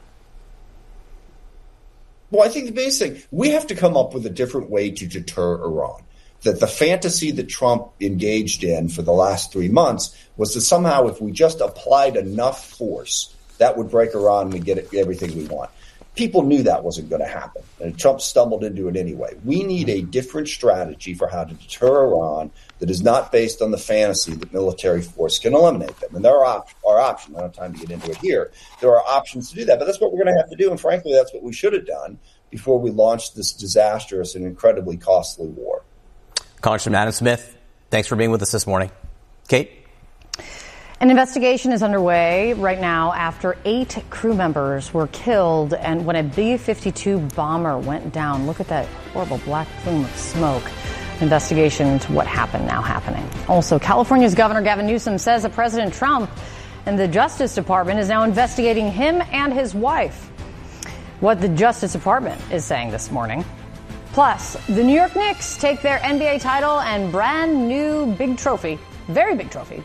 Well, I think the basic thing, we have to come up with a different way to deter Iran. That the fantasy that Trump engaged in for the last 3 months was that somehow if we just applied enough force, that would break Iran and we get everything we want. People knew that wasn't going to happen, and Trump stumbled into it anyway. We need a different strategy for how to deter Iran that is not based on the fantasy that military force can eliminate them. And there are options. I don't have time to get into it here. There are options to do that, but that's what we're going to have to do. And frankly, that's what we should have done before we launched this disastrous and incredibly costly war. Congressman Adam Smith, thanks for being with us this morning. Kate? An investigation is underway right now after 8 crew members were killed and when a B-52 bomber went down. Look at that horrible black plume of smoke. Investigation into what happened now happening. Also, California's Governor Gavin Newsom says that President Trump and the Justice Department is now investigating him and his wife. What the Justice Department is saying this morning. Plus, the New York Knicks take their NBA title and brand new big trophy. Very big trophy.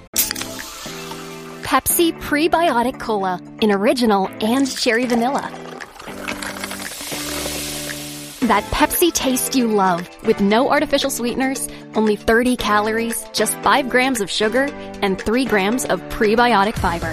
Pepsi Prebiotic Cola in original and cherry vanilla. That Pepsi taste you love with no artificial sweeteners, only 30 calories, just 5 grams of sugar, and 3 grams of prebiotic fiber.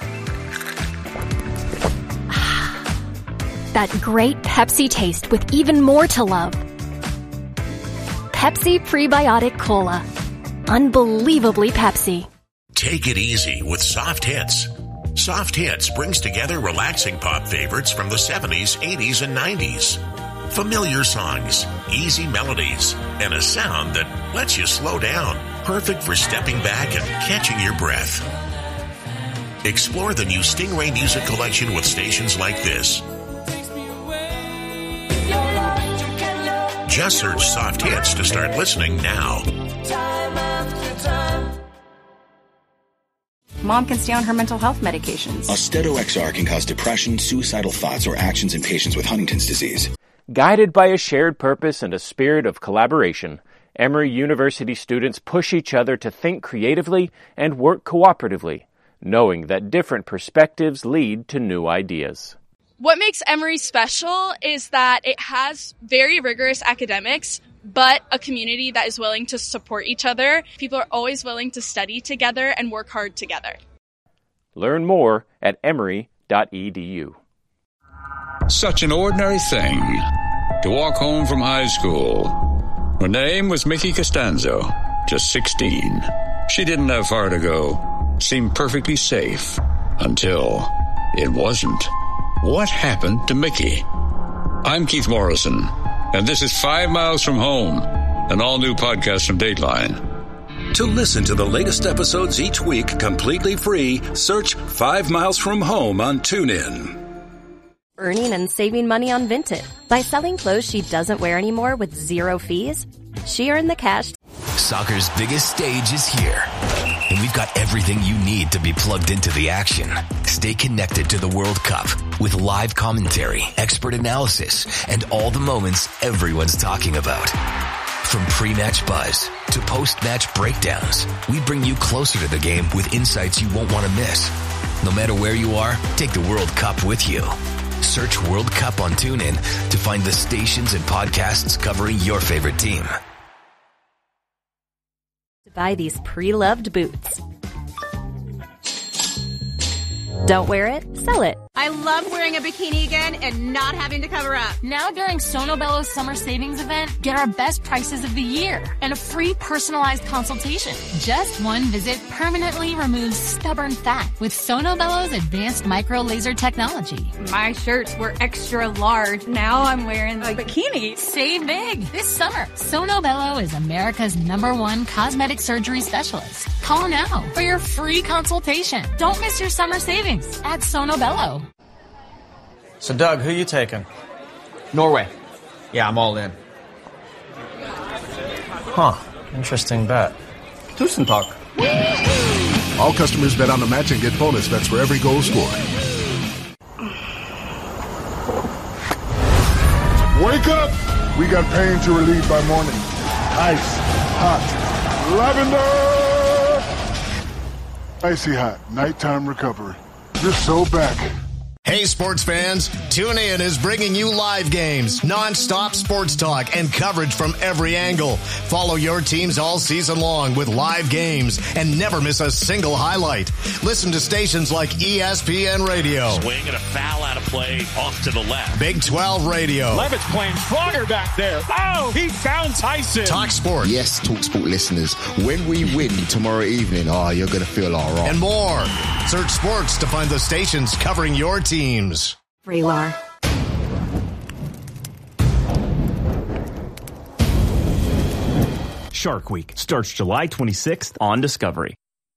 That great Pepsi taste with even more to love. Pepsi Prebiotic Cola. Unbelievably Pepsi. Take it easy with Soft Hits. Soft Hits brings together relaxing pop favorites from the 70s, 80s, and 90s. Familiar songs, easy melodies, and a sound that lets you slow down. Perfect for stepping back and catching your breath. Explore the new Stingray Music Collection with stations like this. Just search Soft Hits to start listening now. Mom can stay on her mental health medications. Austedo XR can cause depression, suicidal thoughts, or actions in patients with Huntington's disease. Guided by a shared purpose and a spirit of collaboration, Emory University students push each other to think creatively and work cooperatively, knowing that different perspectives lead to new ideas. What makes Emory special is that it has very rigorous academics, but a community that is willing to support each other. People are always willing to study together and work hard together. Learn more at emory.edu. Such an ordinary thing to walk home from high school. Her name was Mickey Costanzo, just 16. She didn't have far to go, seemed perfectly safe, until it wasn't. What happened to Mickey? I'm Keith Morrison, and this is 5 Miles from Home, an all-new podcast from Dateline. To listen to the latest episodes each week completely free, search 5 Miles from Home on TuneIn. Earning and saving money on Vinted. By selling clothes she doesn't wear anymore with zero fees, she earned the cash. Soccer's biggest stage is here, and we've got everything you need to be plugged into the action. Stay connected to the World Cup with live commentary, expert analysis, and all the moments everyone's talking about. From pre-match buzz to post-match breakdowns, we bring you closer to the game with insights you won't want to miss. No matter where you are, take the World Cup with you. Search World Cup on TuneIn to find the stations and podcasts covering your favorite team. To buy these pre-loved boots. Don't wear it, sell it. I love wearing a bikini again and not having to cover up. Now during Sono Bello's summer savings event, get our best prices of the year and a free personalized consultation. Just one visit permanently removes stubborn fat with Sono Bello's advanced micro laser technology. My shirts were extra large. Now I'm wearing a bikini. Save big this summer. Sono Bello is America's #1 cosmetic surgery specialist. Call now for your free consultation. Don't miss your summer savings at Sono Bello. So, Doug, who you taking? Norway. Yeah, I'm all in. Huh. Interesting bet. Tusen talk. All customers bet on the match and get bonus bets for every goal scored. Wake up! We got pain to relieve by morning. Ice, hot, lavender! Icy hot, nighttime recovery. You're so back. Hey, sports fans, TuneIn is bringing you live games, non-stop sports talk, and coverage from every angle. Follow your teams all season long with live games and never miss a single highlight. Listen to stations like ESPN Radio. Swing and a foul out of play off to the left. Big 12 Radio. Levitt's playing stronger back there. Oh, he found Tyson. Talk Sport. Yes, Talk Sport listeners, when we win tomorrow evening, you're going to feel all right. And more. Search sports to find the stations covering your teams. Vraylar. Shark Week starts July 26th on Discovery.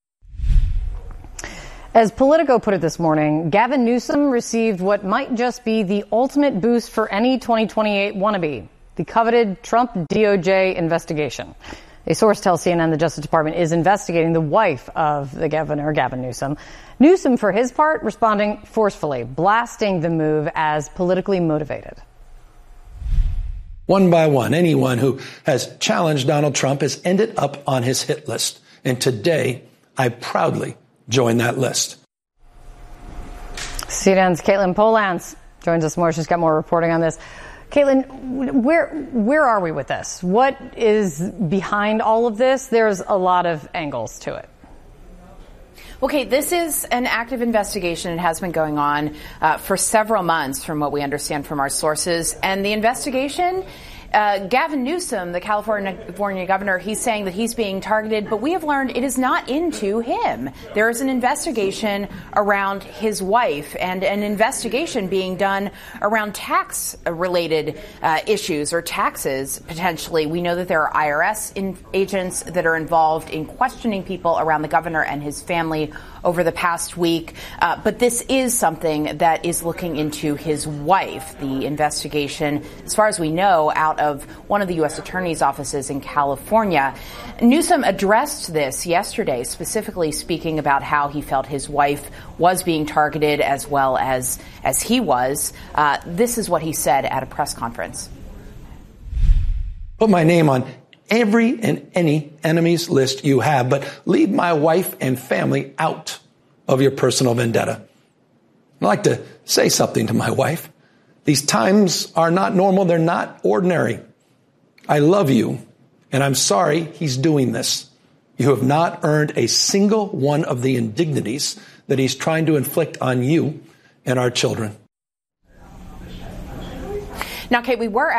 As Politico put it this morning, Gavin Newsom received what might just be the ultimate boost for any 2028 wannabe, the coveted Trump DOJ investigation. A source tells CNN the Justice Department is investigating the wife of the governor, Gavin Newsom. Newsom, for his part, responding forcefully, blasting the move as politically motivated. One by one, anyone who has challenged Donald Trump has ended up on his hit list. And today, I proudly join that list. CNN's Caitlin Polans joins us more. She's got more reporting on this. Caitlin, where are we with this? What is behind all of this? There's a lot of angles to it. Okay, this is an active investigation. It has been going on for several months, from what we understand from our sources. And the investigation Gavin Newsom, the California governor, he's saying that he's being targeted, but we have learned it is not into him. There is an investigation around his wife and an investigation being done around tax-related issues or taxes, potentially. We know that there are IRS agents that are involved in questioning people around the governor and his family over the past week. But this is something that is looking into his wife. The investigation, as far as we know, out of one of the U.S. attorney's offices in California. Newsom addressed this yesterday, specifically speaking about how he felt his wife was being targeted as well as he was. This is what he said at a press conference. Put my name on every and any enemies list you have, but leave my wife and family out of your personal vendetta. I'd like to say something to my wife. These times are not normal. They're not ordinary. I love you, and I'm sorry he's doing this. You have not earned a single one of the indignities that he's trying to inflict on you and our children. Now, Kate, we were